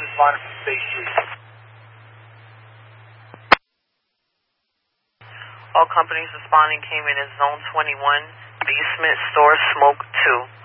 responding from State Street. All companies responding came in as Zone 21, basement store smoke 2.